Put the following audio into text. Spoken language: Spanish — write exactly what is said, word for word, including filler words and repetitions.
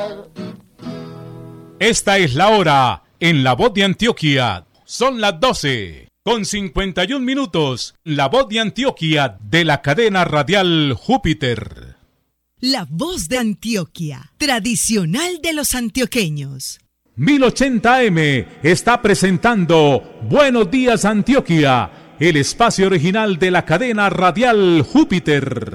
Esta es la hora en La Voz de Antioquia. Son las doce con cincuenta y un minutos. La Voz de Antioquia de la cadena radial Júpiter. La Voz de Antioquia, tradicional de los antioqueños. mil ochenta A M está presentando Buenos Días Antioquia, el espacio original de la cadena radial Júpiter.